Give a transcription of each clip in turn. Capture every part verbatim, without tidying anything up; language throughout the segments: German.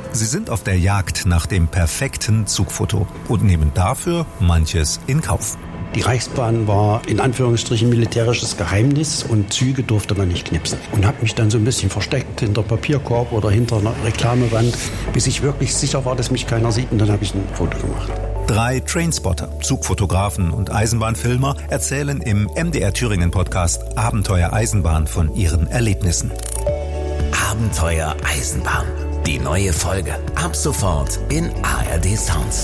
Sie sind auf der Jagd nach dem perfekten Zugfoto und nehmen dafür manches in Kauf. Die Reichsbahn war in Anführungsstrichen militärisches Geheimnis und Züge durfte man nicht knipsen. Und habe mich dann so ein bisschen versteckt hinter Papierkorb oder hinter einer Reklamewand, bis ich wirklich sicher war, dass mich keiner sieht, und dann habe ich ein Foto gemacht. Drei Trainspotter, Zugfotografen und Eisenbahnfilmer erzählen im M D R Thüringen Podcast Abenteuer Eisenbahn von ihren Erlebnissen. Abenteuer Eisenbahn. Die neue Folge ab sofort in A R D Sounds.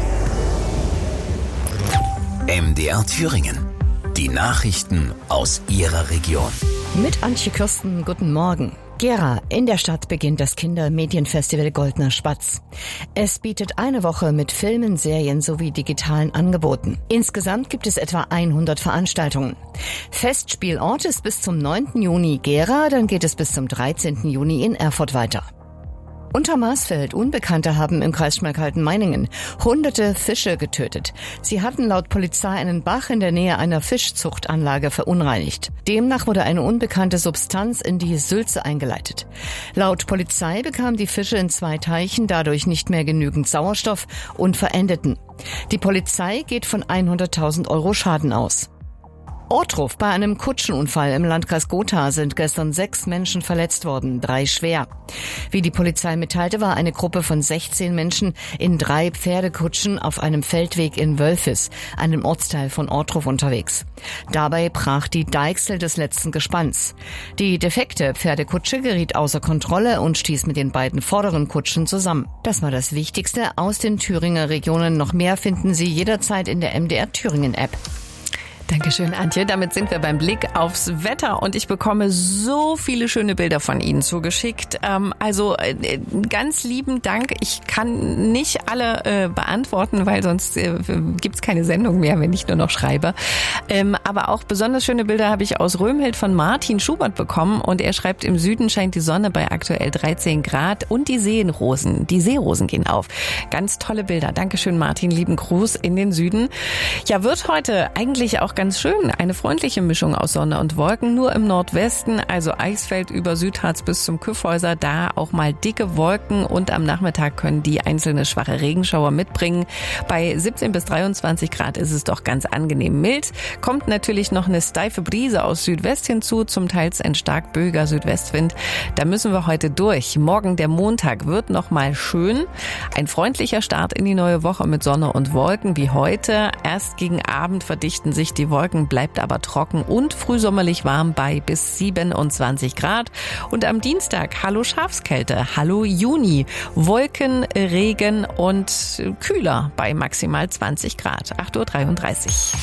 M D R Thüringen. Die Nachrichten aus Ihrer Region. Mit Antje Kürsten, guten Morgen. Gera, in der Stadt beginnt das Kindermedienfestival Goldener Spatz. Es bietet eine Woche mit Filmen, Serien sowie digitalen Angeboten. Insgesamt gibt es etwa hundert Veranstaltungen. Festspielort ist bis zum neunten Juni Gera, dann geht es bis zum dreizehnten Juni in Erfurt weiter. Unter Marsfeld, Unbekannte haben im Kreis Schmalkalden-Meiningen hunderte Fische getötet. Sie hatten laut Polizei einen Bach in der Nähe einer Fischzuchtanlage verunreinigt. Demnach wurde eine unbekannte Substanz in die Sülze eingeleitet. Laut Polizei bekamen die Fische in zwei Teichen dadurch nicht mehr genügend Sauerstoff und verendeten. Die Polizei geht von hunderttausend Euro Schaden aus. Ortruf: Bei einem Kutschenunfall im Landkreis Gotha sind gestern sechs Menschen verletzt worden, drei schwer. Wie die Polizei mitteilte, war eine Gruppe von sechzehn Menschen in drei Pferdekutschen auf einem Feldweg in Wölfis, einem Ortsteil von Ortruf, unterwegs. Dabei brach die Deichsel des letzten Gespanns. Die defekte Pferdekutsche geriet außer Kontrolle und stieß mit den beiden vorderen Kutschen zusammen. Das war das Wichtigste aus den Thüringer Regionen. Noch mehr finden Sie jederzeit in der M D R Thüringen App. Dankeschön, Antje. Damit sind wir beim Blick aufs Wetter und ich bekomme so viele schöne Bilder von Ihnen zugeschickt. Ähm, also äh, ganz lieben Dank. Ich kann nicht alle äh, beantworten, weil sonst äh, gibt's keine Sendung mehr, wenn ich nur noch schreibe. Ähm, aber auch besonders schöne Bilder habe ich aus Römhild von Martin Schubert bekommen und er schreibt: Im Süden scheint die Sonne bei aktuell dreizehn Grad und die Seenrosen, die Seerosen gehen auf. Ganz tolle Bilder. Dankeschön, Martin. Lieben Gruß in den Süden. Ja, wird heute eigentlich auch ganz schön. Eine freundliche Mischung aus Sonne und Wolken, nur im Nordwesten, also Eisfeld über Südharz bis zum Kyffhäuser, da auch mal dicke Wolken und am Nachmittag können die einzelne schwache Regenschauer mitbringen. Bei siebzehn bis dreiundzwanzig Grad ist es doch ganz angenehm mild. Kommt natürlich noch eine steife Brise aus Südwest hinzu, zum Teils ein stark böiger Südwestwind. Da müssen wir heute durch. Morgen, der Montag, wird noch mal schön. Ein freundlicher Start in die neue Woche mit Sonne und Wolken wie heute. Erst gegen Abend verdichten sich die Wolken, bleibt aber trocken und frühsommerlich warm bei bis siebenundzwanzig Grad. Und am Dienstag, hallo Schafskälte, hallo Juni, Wolken, Regen und kühler bei maximal zwanzig Grad, acht Uhr dreiunddreißig.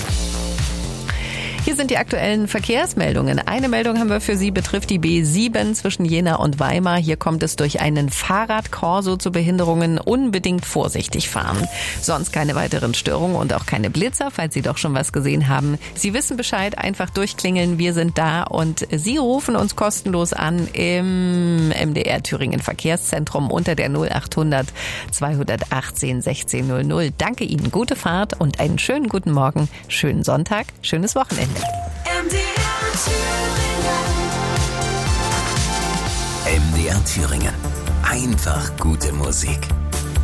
Hier sind die aktuellen Verkehrsmeldungen. Eine Meldung haben wir für Sie, betrifft die B sieben zwischen Jena und Weimar. Hier kommt es durch einen Fahrradkorso zu Behinderungen. Unbedingt vorsichtig fahren. Sonst keine weiteren Störungen und auch keine Blitzer, falls Sie doch schon was gesehen haben. Sie wissen Bescheid, einfach durchklingeln. Wir sind da und Sie rufen uns kostenlos an im M D R Thüringen Verkehrszentrum unter der null achthundert zweihundertachtzehn sechzehn null null. Danke Ihnen, gute Fahrt und einen schönen guten Morgen, schönen Sonntag, schönes Wochenende. M D R Thüringen. M D R Thüringen. Einfach gute Musik.